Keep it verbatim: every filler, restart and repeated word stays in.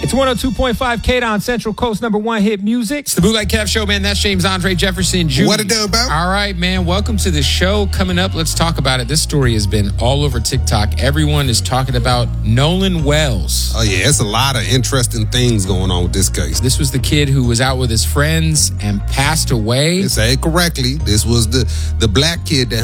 It's one oh two point five K on Central Coast number one hit music. It's the Bootleg Kev Show, man. That's James Andre Jefferson Junior What it do, bro? All right, man. Welcome to the show. Coming up, let's talk about it. This story has been all over TikTok. Everyone is talking about Nolan Wells. Oh, yeah. It's a lot of interesting things going on with this case. This was the kid who was out with his friends and passed away. To say it correctly, this was the, the black kid that